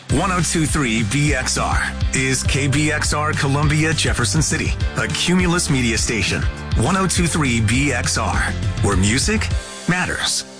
1023BXR is KBXR Columbia Jefferson City, a Cumulus media station. 1023BXR, where music matters.